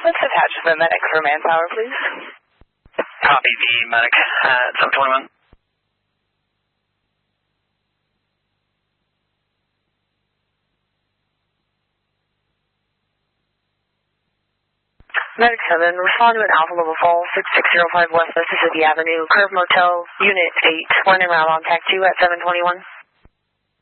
Let's attach the medic for manpower, please. Copy the medic at 721. Medic 7, respond to an Alpha Level Fall, 6605 West Mississippi Avenue, Curve Motel, Unit 8, one en route on TAC 2 at 721.